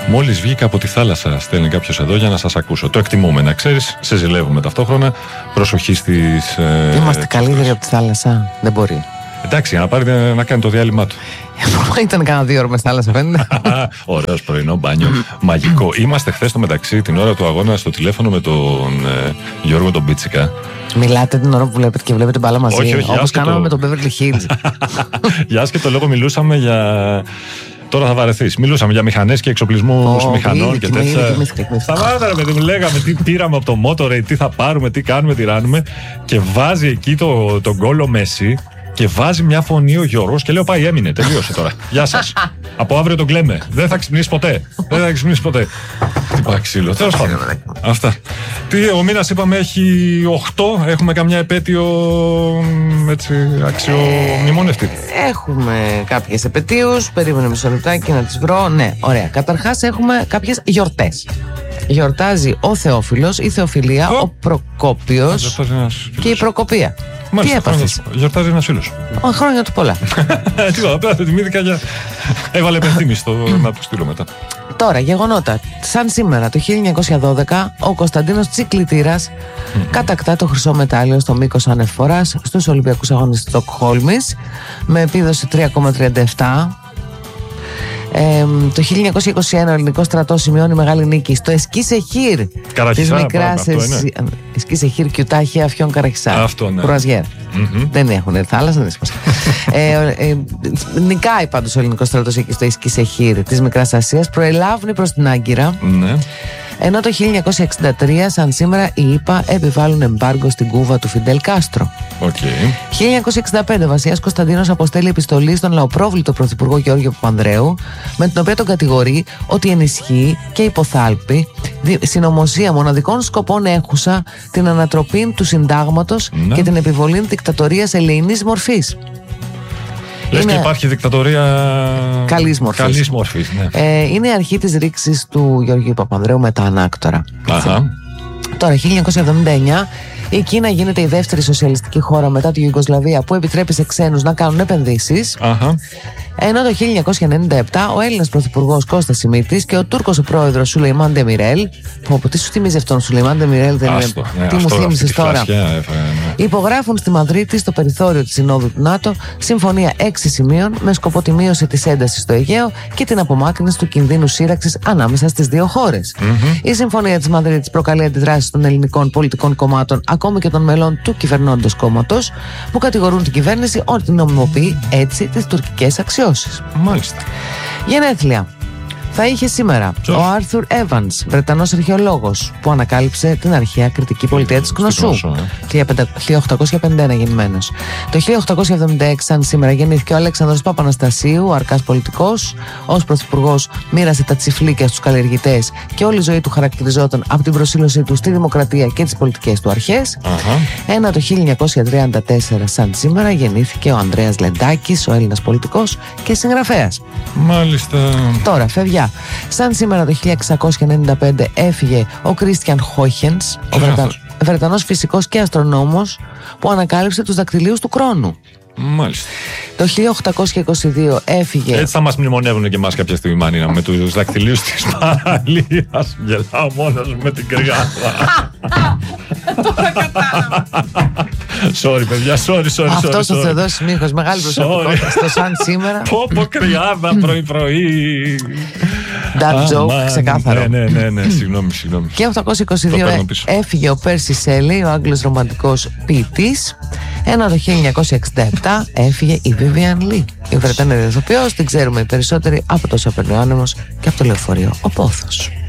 Μόλις βγήκα από τη θάλασσα, στέλνει κάποιος εδώ για να σας ακούσω. Το εκτιμούμε, να ξέρεις, σε ζηλεύουμε ταυτόχρονα. Προσοχή στις. Είμαστε καλύτεροι από τη θάλασσα. Δεν μπορεί. Εντάξει, για να πάρει να κάνει το διάλειμμα του. Ήταν κάνα 2 ώρες με θάλασσα, φαίνεται. Ωραίος πρωινό μπάνιο, μαγικό. Είμαστε χθες το μεταξύ, την ώρα του αγώνα, στο τηλέφωνο με τον Γιώργο τον Πίτσικα. Μιλάτε την ώρα που βλέπετε και βλέπετε μπάλα μαζί. Όχι, όπως κάναμε με τον Beverly Hills. Για άσχετο λόγο μιλούσαμε για. Τώρα θα βαρεθείς. Μιλούσαμε για μηχανές και εξοπλισμούς μηχανών και τέτοια. Σταμάτα ρε παιδί μου, λέγαμε τι πήραμε από το Motorrad, τι θα πάρουμε, τι κάνουμε, τι ράνουμε. Και βάζει εκεί τον γκόλο Μέση. Και βάζει μια φωνή ο Γιώργος και λέω πάει, έμεινε, τελείωσε τώρα. Γεια σας. Από αύριο τον κλαίμε. Δεν θα ξυπνήσει ποτέ. Δεν θα ξυπνήσει ποτέ. Τι πάει ξύλο. Τέλος πάντων. Αυτά. Ο μήνας είπαμε έχει 8. Έχουμε καμιά επέτειο έτσι αξιομνημονευτή. Έχουμε κάποιες επετείους. Περίμενε μισό λεπτάκι να τις βρω. Ναι, ωραία. Καταρχάς έχουμε κάποιες γιορτές. Γιορτάζει ο Θεόφιλος, η Θεοφιλία, ο Προκόπιος και η Προκοπία. Μάλιστα, τι έπαθες? Γιορτάζει ένας φίλος. Χρόνια του πολλά. Τίποτα, απλά το θυμήθηκα για. Έβαλε επενθύμηση να του στείλω μετά. Τώρα, γεγονότα. Σαν σήμερα το 1912, ο Κωνσταντίνος Τσικλιτήρας κατακτά το χρυσό μετάλλιο στο μήκος ανεφοράς στους Ολυμπιακούς Αγώνες της Στοκχόλμης με επίδοση 3,37. Το 1921 ο ελληνικός στρατός σημειώνει μεγάλη νίκη στο Εσκίσεχήρ της μικράς Εσκίσεχήρ και ουτάχια Αφιών Καραχισά. Αυτό, ναι. Κρουαζιέρ. Δεν έχουν θάλασσα, δεν νικάει πάντως ο ελληνικός στρατός εκεί στο Εσκίσεχήρ της Μικράς Ασίας, προελάβνει προς την Άγκυρα. Ναι. Ενώ το 1963, σαν σήμερα, οι ΗΠΑ επιβάλλουν εμπάργκο στην Κούβα του Φιντέλ Κάστρο. 1965, Βασιλιάς Κωνσταντίνος αποστέλει επιστολή στον λαοπρόβλητο πρωθυπουργό Γεώργιο Παπανδρέου, με την οποία τον κατηγορεί ότι ενισχύει και υποθάλπει συνωμοσία μοναδικών σκοπών έχουσα την ανατροπή του συντάγματος και την επιβολή δικτατορίας ελεηνής μορφής. Λες και υπάρχει δικτατορία καλής μορφής. Ναι. Είναι η αρχή της ρήξης του Γεωργίου Παπανδρέου με τα ανάκτορα. Τώρα, 1979, η Κίνα γίνεται η δεύτερη σοσιαλιστική χώρα μετά τη Ιουγκοσλαβία που επιτρέπει σε ξένους να κάνουν επενδύσεις. Ενώ το 1997 ο Έλληνας πρωθυπουργός Κώστας Σιμίτης και ο Τούρκος ο πρόεδρος Σουλεϊμάν Ντεμιρέλ. Τι σου θυμίζει αυτόν, Σουλεϊμάν Ντεμιρέλ? Τι μου θύμισες τώρα? Υπογράφουν στη Μαδρίτη, στο περιθώριο της Συνόδου του ΝΑΤΟ, συμφωνία 6 σημείων με σκοπό τη μείωση της έντασης στο Αιγαίο και την απομάκρυνση του κινδύνου σύραξης ανάμεσα στις δύο χώρες. Η συμφωνία της Μαδρίτης προκαλεί αντιδράσεις των ελληνικών πολιτικών κομμάτων, ακόμη και των μελών του κυβερνώντος κόμματος, που κατηγορούν την κυβέρνηση ότι νομιμοποιεί έτσι τις τουρκικές αξιώσεις. Μάλιστα. Γενέθλια θα είχε σήμερα ο Άρθουρ Έβανς, Βρετανός αρχαιολόγος, που ανακάλυψε την αρχαία κρητική πολιτεία της Κνωσού. 1851 γεννημένος. Το 1876, σαν σήμερα, γεννήθηκε ο Αλέξανδρος Παπαναστασίου, ο αρκάς πολιτικός. Ως πρωθυπουργός μοίρασε τα τσιφλίκια στους καλλιεργητές και όλη η ζωή του χαρακτηριζόταν από την προσήλωσή του στη δημοκρατία και τις πολιτικές του αρχές. Ένα το 1934, σαν σήμερα, γεννήθηκε ο Ανδρέας Λεντάκης, ο Έλληνας πολιτικός και συγγραφέας. Μάλιστα. Τώρα, φεύγια. Σαν σήμερα το 1695 έφυγε ο Κρίστιαν Χόιχενς, ο Βρετανός φυσικός και αστρονόμος, που ανακάλυψε τους δακτυλίους του χρόνου. Μάλιστα. Το 1822 έφυγε. Έτσι θα μας μνημονεύουν και εμάς κάποια στιγμή, Μάνινα, με τους δακτυλίους της παραλίας. Γελάω μόνος μου με την κρυγάδα. Τώρα κατάλαβα. Sorry, παιδιά, sorry. Αυτός ο Θεοδόσης Μίχος, μεγάλη προσωπικότητα στο σαν σήμερα. Πόπο κρυάδα πρωί-πρωί. That joke, ξεκάθαρο. Ναι, συγγνώμη. Και 822 έφυγε ο Πέρσι Σέλι, ο Άγγλος ρομαντικός ποιητής. Ενώ το 1967 έφυγε η Vivian Lee, η Βρετανίδα ηθοποιός, την ξέρουμε οι περισσότεροι από το Σαπερνιάνεμος και από το λεωφορείο Ο Πόθος.